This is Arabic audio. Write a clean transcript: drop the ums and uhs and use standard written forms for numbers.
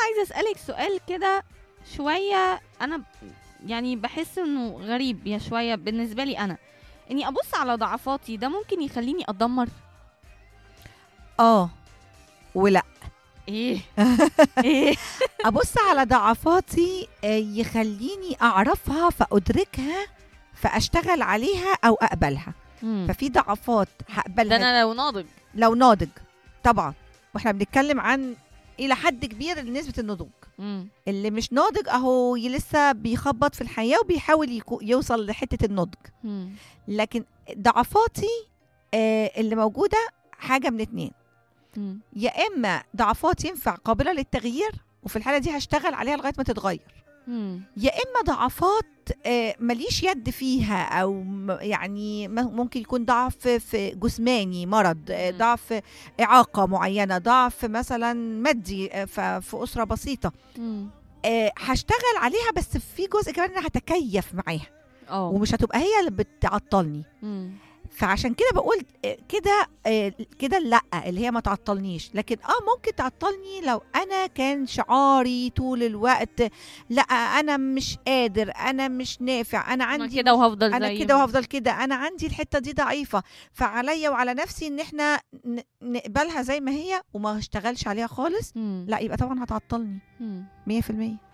عايزه اسالك سؤال كده شويه. انا يعني بحس انه غريب يا شويه بالنسبه لي انا، اني ابص على ضعفاتي ده ممكن يخليني اتدمر. ولا ايه ايه. ابص على ضعفاتي يخليني اعرفها فادركها فاشتغل عليها او اقبلها. ففي ضعفات ده هقبلها انا لو ناضج. لو ناضج طبعا، واحنا بنتكلم عن الى حد كبير نسبة النضوج. اللي مش ناضج اهو لسه بيخبط في الحياة وبيحاول يوصل لحتة النضج. لكن ضعفاتي اللي موجودة حاجة من اتنين، يا اما ضعفات ينفع قابلة للتغيير وفي الحالة دي هشتغل عليها لغاية ما تتغير، يا اما ضعفات ماليش يد فيها، او يعني ممكن يكون ضعف في جسماني، مرض، ضعف اعاقة معينة، ضعف مثلا مادي في أسرة بسيطة. هشتغل عليها بس في جزء كمان انا هتكيف معاها ومش هتبقى هي اللي بتعطلني. فعشان كده بقول كده لا، اللي هي ما تعطلنيش. لكن ممكن تعطلني لو انا كان شعاري طول الوقت لا انا مش قادر، انا مش نافع، انا عندي كده وهفضل انا كده وهفضل كده، انا عندي الحتة دي ضعيفة. فعليا وعلى نفسي ان احنا نقبلها زي ما هي وما اشتغلش عليها خالص. لا يبقى طبعا هتعطلني 100%.